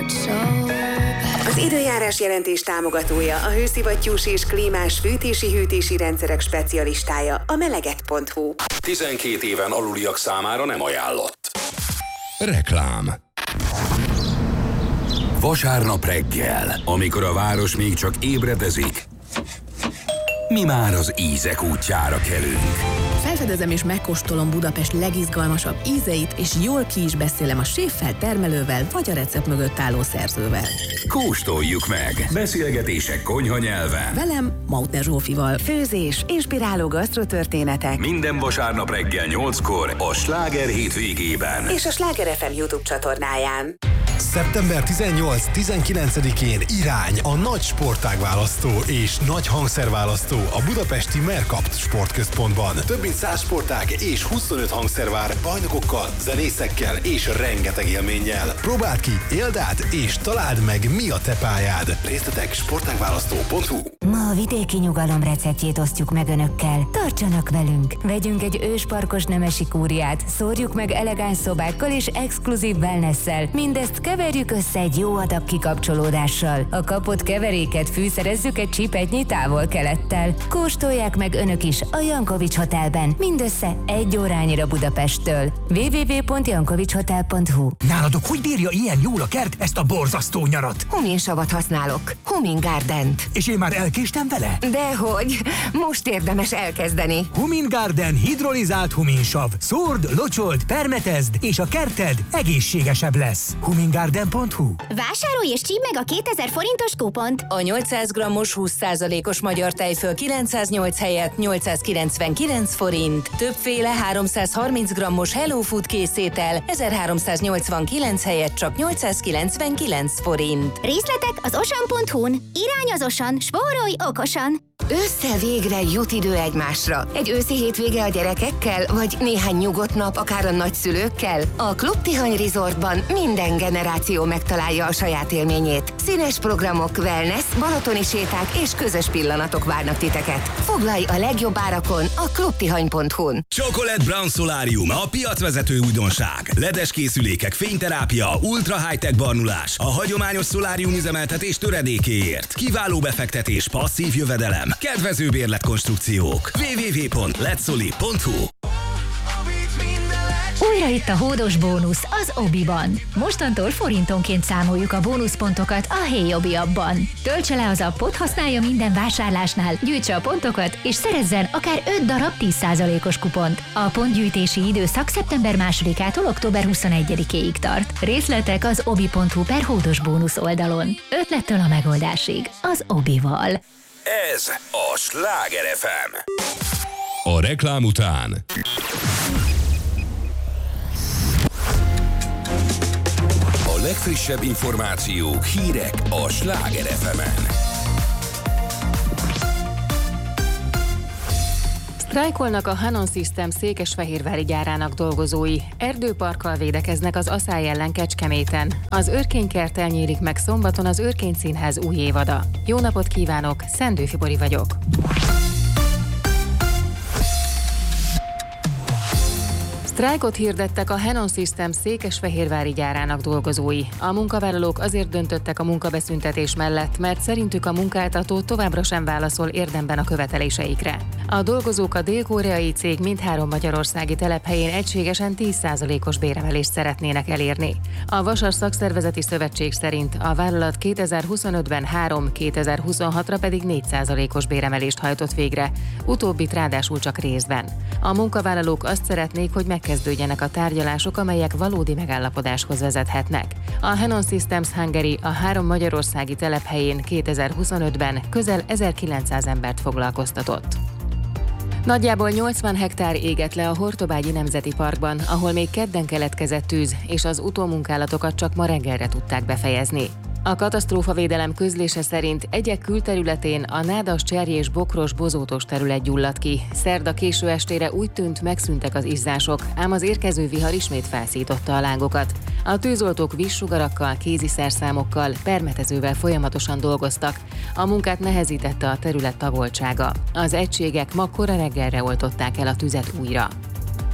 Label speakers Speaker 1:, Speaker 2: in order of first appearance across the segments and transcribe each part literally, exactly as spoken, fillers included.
Speaker 1: Az időjárás jelentés támogatója, a hőszivattyús és klímás fűtési-hűtési rendszerek specialistája, a meleget pont hu.
Speaker 2: tizenkét éven aluliak számára nem ajánlott.
Speaker 3: Reklám.
Speaker 2: Vasárnap reggel, amikor a város még csak ébredezik, mi már az ízek útjára kelünk.
Speaker 4: Felfedezem és megkóstolom Budapest legizgalmasabb ízeit, és jól ki is beszélem a séffel, termelővel, vagy a recept mögött álló szerzővel.
Speaker 2: Kóstoljuk meg! Beszélgetések konyha nyelven.
Speaker 4: Velem, Mautner Zsófival.
Speaker 1: Főzés, inspiráló gasztrotörténetek.
Speaker 2: Minden vasárnap reggel nyolckor a Sláger hétvégében.
Speaker 1: És a Sláger ef em YouTube csatornáján.
Speaker 3: szeptember tizennyolc-tizenkilencedikén irány a nagy sportágválasztó és nagy hangszerválasztó a budapesti Mercapt sportközpontban. Több mint száz sportág és huszonöt hangszer vár bajnokokkal, zenészekkel és rengeteg élménnyel. Próbáld ki, éld át és találd meg, mi a te pályád. Részletek sportágválasztó pont hu.
Speaker 5: Ma a vidéki nyugalom receptjét osztjuk meg önökkel. Tartsanak velünk! Vegyünk egy ősparkos nemesi kúriát, szórjuk meg elegáns szobákkal és exkluzív wellnesszel. Mindezt keverjük össze egy jó adag kikapcsolódással. A kapott keveréket fűszerezzük egy csipetnyi távol-kelettel. Kóstolják meg önök is a Jankovics Hotelben, mindössze egy órányira Budapesttől. double-u double-u double-u pont jankovics hotel pont hu.
Speaker 6: Náladok hogy bírja ilyen jól a kert ezt a borzasztó nyarat?
Speaker 7: Huminsavat használok. Humin Gardent.
Speaker 6: És én már elkéstem vele?
Speaker 7: Dehogy, most érdemes elkezdeni.
Speaker 6: Humin Garden hidrolizált huminsav. Szórd, locsold, permetezd, és a kerted egészségesebb lesz. humingarden pont hu.
Speaker 8: Vásárolj és csípd meg a kétezer forintos kupont.
Speaker 9: A nyolcszáz grammos húsz százalékos magyar tejföl kilencszáznyolc helyett nyolcszázkilencvenkilenc forint. Többféle háromszázharminc grammos Hello Food készétel ezerháromszáznyolcvankilenc helyett csak nyolcszázkilencvenkilenc forint.
Speaker 8: Részletek az osan pont hu-n. Irány az Osan, spórolj okosan!
Speaker 7: Össze végre jut idő egymásra. Egy őszi hétvége a gyerekekkel, vagy néhány nyugodt nap akár a nagyszülőkkel? A Klub Tihany Resortban minden generáció megtalálja a saját élményét. Színes programok, wellness, balatoni séták és közös pillanatok várnak titeket. Foglalj a legjobb árakon a klubtihany pont hu-n.
Speaker 10: Chocolate Brown Solarium, a piacvezető újdonság. ledes készülékek, fényterápia, ultra high-tech barnulás, a hagyományos szolárium üzemeltetés töredékéért. Kiváló befektetés, passzív jövedelem, kedvező bérletkonstrukciók. double-u double-u double-u pont letsoli pont hu.
Speaker 11: Újra itt a hódos bónusz az Obiban. Mostantól forintonként számoljuk a bónuszpontokat a Hey Obi appban. Töltse le az appot, használja minden vásárlásnál, gyűjtse a pontokat, és szerezzen akár öt darab tíz százalékos kupont. A pontgyűjtési időszak szeptember másodikától október huszonegyedikéig tart. Részletek az obi pont hu per hódos bónusz oldalon. Ötlettől a megoldásig az Obival.
Speaker 2: Ez a Sláger ef em.
Speaker 3: A reklám után
Speaker 2: A legfrissebb információk, hírek a Sláger ef emen.
Speaker 12: Sztrájkolnak a Hanon Systems székesfehérvári gyárának dolgozói. Erdőparkkal védekeznek az aszály ellen Kecskeméten. Az Örkénykerttel nyílik meg szombaton az Örkény Színház új évada. Jó napot kívánok, Szendőfi Bori vagyok. Sztrájkot hirdettek a Hanon Systems székesfehérvári gyárának dolgozói. A munkavállalók azért döntöttek a munkabeszüntetés mellett, mert szerintük a munkáltató továbbra sem válaszol érdemben a követeléseikre. A dolgozók a dél-koreai cég mindhárom magyarországi telephelyén egységesen tíz százalékos béremelést szeretnének elérni. A Vasas Szakszervezeti Szövetség szerint a vállalat kétezer-huszonötben három, kétezer-huszonhatra pedig négy százalékos béremelést hajtott végre, utóbbit ráadásul csak részben. A munkavállalók azt szeretnék, hogy megkezdődjenek a tárgyalások, amelyek valódi megállapodáshoz vezethetnek. A Hanon Systems Hungary a három magyarországi telephelyén kétezer-huszonötben közel ezerkilencszáz embert foglalkoztatott. Nagyjából nyolcvan hektár égett le a Hortobágyi Nemzeti Parkban, ahol még kedden keletkezett tűz, és az utómunkálatokat csak ma reggelre tudták befejezni. A katasztrófavédelem közlése szerint egyek külterületén a nádas, cserjés, bokros, bozótos terület gyulladt ki. Szerda késő estére úgy tűnt, megszűntek az izzások, ám az érkező vihar ismét felszította a lángokat. A tűzoltók vízsugarakkal, kéziszerszámokkal, permetezővel folyamatosan dolgoztak. A munkát nehezítette a terület tagoltsága. Az egységek ma kora reggelre oltották el a tüzet újra.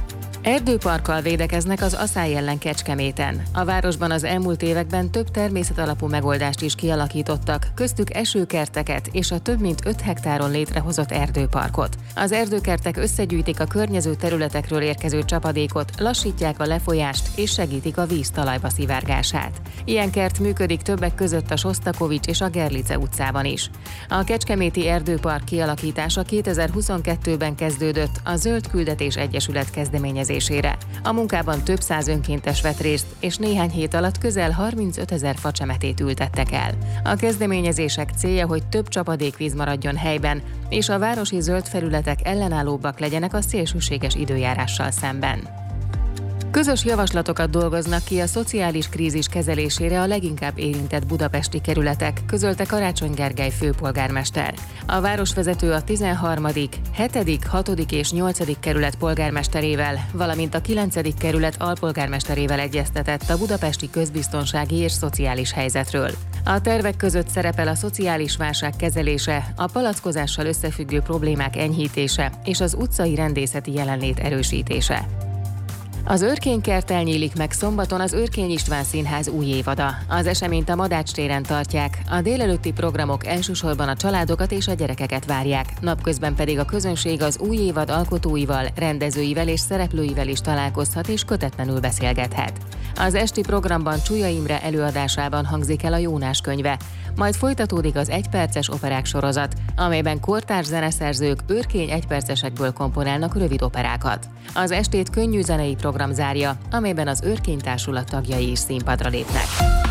Speaker 12: Erdőparkkal védekeznek az aszály ellen Kecskeméten. A városban az elmúlt években több természetalapú megoldást is kialakítottak, köztük esőkerteket és a több mint öt hektáron létrehozott erdőparkot. Az erdőkertek összegyűjtik a környező területekről érkező csapadékot, lassítják a lefolyást és segítik a víz talajba szivárgását. Ilyen kert működik többek között a Sosztakovics és a Gerlice utcában is. A Kecskeméti Erdőpark kialakítása kétezer-huszonkettőben kezdődött a Zöld Küldetés Egyesület kezdeményezésére. A munkában több száz önkéntes vett részt, és néhány hét alatt közel harmincötezer facsemetét ültettek el. A kezdeményezések célja, hogy több csapadékvíz maradjon helyben, és a városi zöld felületek ellenállóbbak legyenek a szélsőséges időjárással szemben. Közös javaslatokat dolgoznak ki a szociális krízis kezelésére a leginkább érintett budapesti kerületek, közölte Karácsony Gergely főpolgármester. A városvezető a tizenharmadik, hetedik, hatodik és nyolcadik kerület polgármesterével, valamint a kilencedik kerület alpolgármesterével egyeztetett a budapesti közbiztonsági és szociális helyzetről. A tervek között szerepel a szociális válság kezelése, a palackozással összefüggő problémák enyhítése és az utcai rendészeti jelenlét erősítése. Az Őrkény-kert elnyílik meg szombaton az Őrkény István Színház új évada. Az eseményt a Madács téren tartják, a délelőtti programok elsősorban a családokat és a gyerekeket várják, napközben pedig a közönség az új évad alkotóival, rendezőivel és szereplőivel is találkozhat és kötetlenül beszélgethet. Az esti programban Csuja Imre előadásában hangzik el a Jónás könyve, majd folytatódik az egyperces operák sorozat, amelyben kortárs zeneszerzők őrkény egypercesekből komponálnak rövid operákat. Az estét könnyű zenei program zárja, amelyben az Őrkény Társulat tagjai is színpadra lépnek.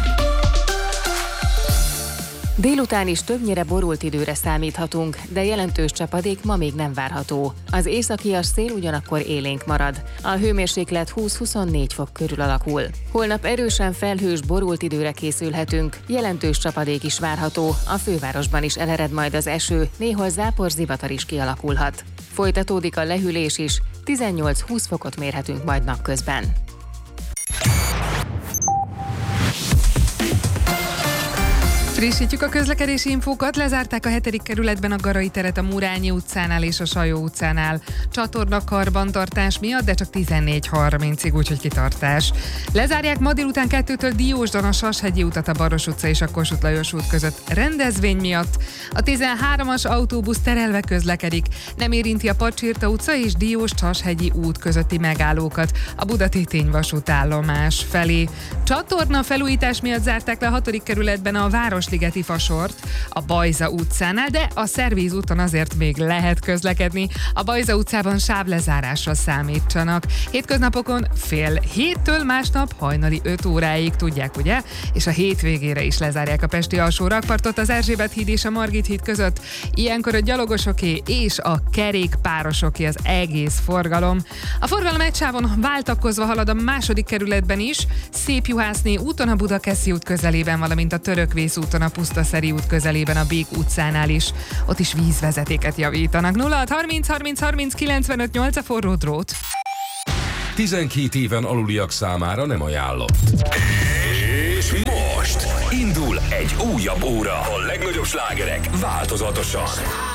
Speaker 12: Délután is többnyire borult időre számíthatunk, de jelentős csapadék ma még nem várható. Az északias szél ugyanakkor élénk marad. A hőmérséklet húsz-huszonnégy fok körül alakul. Holnap erősen felhős, borult időre készülhetünk, jelentős csapadék is várható, a fővárosban is elered majd az eső, néhol zápor, zivatar is kialakulhat. Folytatódik a lehűlés is, tizennyolc-húsz fokot mérhetünk majd napközben.
Speaker 13: Frissítjük a közlekedési infókat, lezárták a hetedik kerületben a Garai teret a Murányi utcánál és a Sajó utcánál. Csatorna karbantartás miatt, de csak tizennégy harmincig, úgyhogy kitartás. Lezárják ma délután kettőtől Diósdon a Sashegyi utat a Baros utca és a Kossuth Lajos út között rendezvény miatt. A tizenháromas autóbusz terelve közlekedik, nem érinti a Pacsirta utca és Diós-Sashegyi út közötti megállókat a Budatétény vasútállomás felé. Csatorna felújítás miatt zárták le a hatodik kerületben a Városligeti fasort a Bajza utcánál, de a Szervíz úton azért még lehet közlekedni. A Bajza utcában sávlezárásra számítsanak. Hétköznapokon fél héttől másnap hajnali öt óráig, tudják, ugye? És a hétvégére is lezárják a pesti alsó rakpartot az Erzsébet híd és a Margit híd között. Ilyenkor a gyalogosoké és a kerékpárosoké az egész forgalom. A forgalom egy sávon váltakozva halad a második kerületben is, Szépjuhászné úton a Budakeszi út közelében, valamint a Törökvész úton a Pusztaszeri út közelében a Bék utcánál is. Ott is vízvezetéket javítanak. nulla hat harminc harminc harminc kilencvenöt nyolc a forró drót.
Speaker 2: tizenkét éven aluliak számára nem ajánlott. És most indul egy újabb óra. A legnagyobb slágerek változatosan.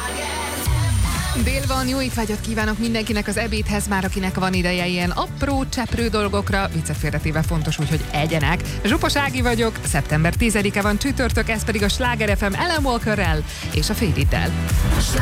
Speaker 13: Dél van, jó étvágyat kívánok mindenkinek az ebédhez, már akinek van ideje ilyen apró, cseprő dolgokra, viccet félretéve fontos, úgyhogy egyenek. Zsupos Ági vagyok, szeptember tizedike van csütörtök, ez pedig a Sláger ef em Ellen Walkerrel és a Fade It-tel.